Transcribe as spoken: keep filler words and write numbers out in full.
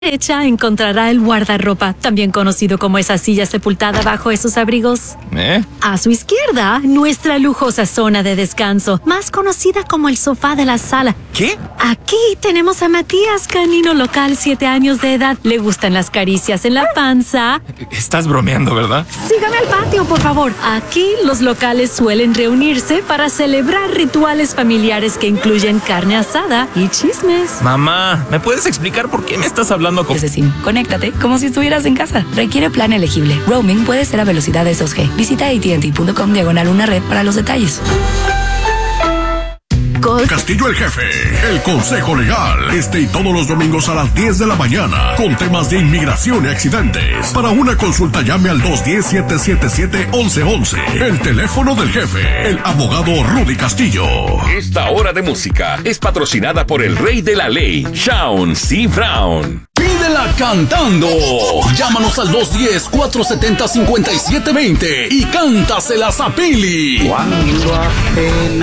derecha encontrará el guardarropa, también conocido como esa silla sepultada bajo esos abrigos. ¿Eh? A su izquierda, nuestra lujosa zona de descanso, más conocida como el sofá de la sala. ¿Qué? Aquí tenemos a Matías, canino local, siete años de edad. Le gustan las caricias en la panza. Estás bromeando, ¿verdad? Sígame al patio, por favor. Aquí los locales suelen reunirse para celebrar rituales familiares que incluyen carne asada y chismes. Mamá, ¿me puedes explicar por qué me estás hablando con... Desde SIM, conéctate como si estuvieras en casa. Requiere plan elegible. Roaming puede ser a velocidades dos G. Visita A T and T punto com diagonal una red para los detalles. Castillo el Jefe, el consejo legal, este y todos los domingos a las diez de la mañana, con temas de inmigración y accidentes. Para una consulta llame al dos uno cero, siete siete siete, once once. El teléfono del jefe, el abogado Rudy Castillo. Esta hora de música es patrocinada por el rey de la ley, Shawn C. Brown. Pídela cantando. Llámanos al dos uno cero, cuatro siete cero, cinco siete dos cero y cántaselas a Pili. Cuando apenas